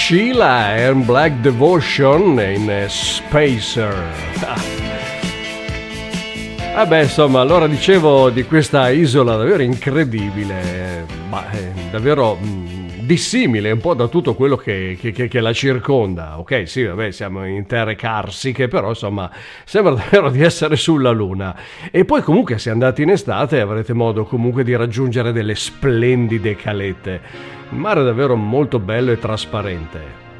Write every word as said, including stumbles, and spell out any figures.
Sheila and Black Devotion in Spacer. Ah beh, insomma, allora dicevo di questa isola davvero incredibile, ma eh, davvero mh, dissimile un po' da tutto quello che, che, che, che la circonda. Ok, sì, vabbè, siamo in terre carsiche, però insomma sembra davvero di essere sulla Luna. E poi comunque se andate in estate avrete modo comunque di raggiungere delle splendide calette. Il mare è davvero molto bello e trasparente.